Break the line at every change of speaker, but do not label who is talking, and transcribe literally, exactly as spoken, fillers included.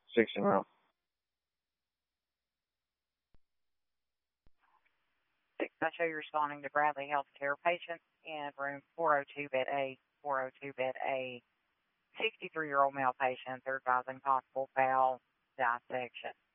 sixty mil.
I show you responding to Bradley Healthcare patients in room four oh two, bed A, four oh two, bed A, sixty-three-year-old male patient. They're advising possible bowel dissection.